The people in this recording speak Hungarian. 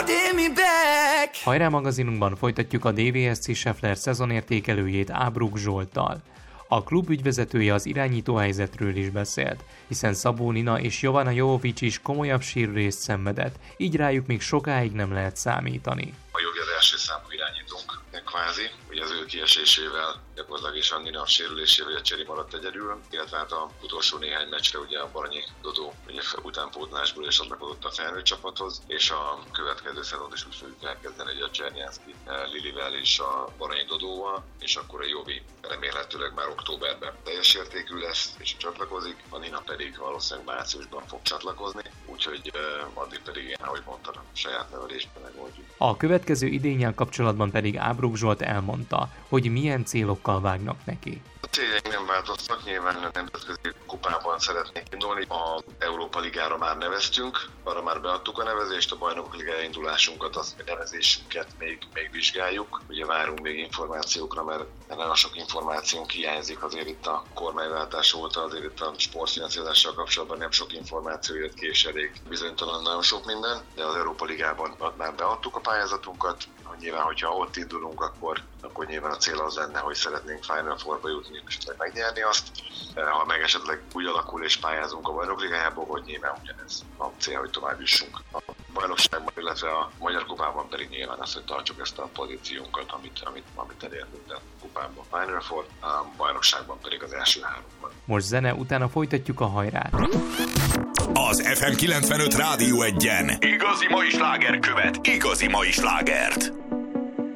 Hajrá magazinunkban folytatjuk a DVSC Schaeffler szezonértékelőjét Ábruk Zsolttal. A klub ügyvezetője az irányító helyzetről is beszélt, hiszen Szabó Nina és Jovana Jovovic is komolyabb sérülést szenvedett, így rájuk még sokáig nem lehet számítani. A Jogi az első számú irányítónk, kvázi, ugye az ő kiesésével, gyakorlatilag is a Nina sérülésével a Cseri maradt egyedül, illetve hát a utolsó néhány meccsre ugye a Baranyi Dodó ugye utánpótlásból és csatlakozott a felnőtt csapathoz, és a következő szezont is úgy fogjuk elkezdeni, hogy a Csernyánszky Lilivel és a Baranyi Dodóval, és akkor a Jovi remélhetőleg már októberben teljes értékű lesz, és csatlakozik, a Nina pedig valószínűleg márciusban fog csatlakozni, úgyhogy addig pedig én, ahogy mondtam, saját nevelésben megoldjuk. A következő idénnyel kapcsolatban pedig Ábruk Zsolt elmondta, hogy milyen célokkal vágnak neki. A céljaink nem változtak, nyilván a nemzetközi kupában szeretnék indulni. Az Európa Ligára már neveztünk, arra már beadtuk a nevezést, a Bajnokok Ligája indulásunkat, az nevezésünket még vizsgáljuk. Ugye várunk még információkra, mert nagyon sok információnk hiányzik, azért itt a kormányváltás óta, azért itt a sportfinanszírozással kapcsolatban nem sok információ jött ki, és elég bizonytalan nagyon sok minden, de az Európa Ligában már beadtuk a pályázatunkat. Nyilván, hogyha ott indulunk, akkor nyilván a cél az lenne, hogy szeretnénk Final Fourba jutni, és megnyerni azt. Ha meg esetleg úgy alakul és pályázunk a Bajnok Ligájából, hogy nyilván ugyanez a cél, hogy tovább jussunk a bajnokságban, illetve a Magyar Kupában pedig nyilván az, hogy tartsuk ezt a pozíciónkat, amit elértünk a kupában. Final Four, a bajnokságban pedig az első háromban. Most zene, utána folytatjuk a hajrát. Az FM 95 Rádió 1-en igazi mai sláger követ igazi mai slágert.